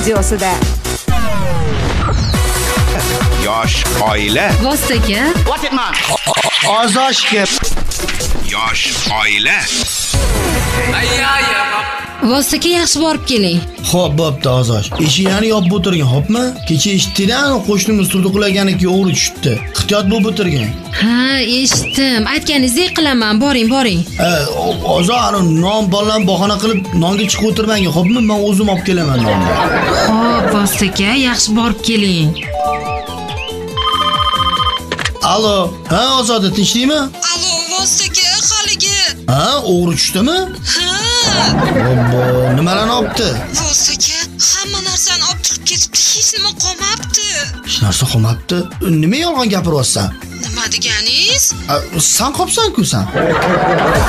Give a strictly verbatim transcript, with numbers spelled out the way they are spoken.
radiosida. Yosh oila. Vostaka. What it man? Ozoshga. Yosh oila. Vostaka yaxshi borib keling. Xo'p, bo'pti Ozosh. Eshikni yopib o'tirgin, xo'pmi? Kecha eshitdingmi? Qo'shnimiz turdi qulaganiga o'g'ri tushibdi. Ehtiyot bo'lib o'tirgin. Ha, eshitdim. Aytganingizdek qilaman. Boring, boring. E, Ozosh, non bilan bahona qilib nonga chiqib o'tirmang, xo'pmi? Men o'zim olib kelaman nonni. Xo'p, Vostaka, yaxshi borib keling. Alo, ha Ozoda, tinchlikmi? Alo, Vostaka, haligi. Ha, o'g'ri tushdimi? Ha. Obbo, nimalarni olibdi? Vostaka, hamma narsani olib chiqib ketibdi. Hech nima qolmabdi. Hech narsa qolmabdi. Nima yolg'on gapiryapsan? Nima deganingiz? Sen qopsan-ku sen.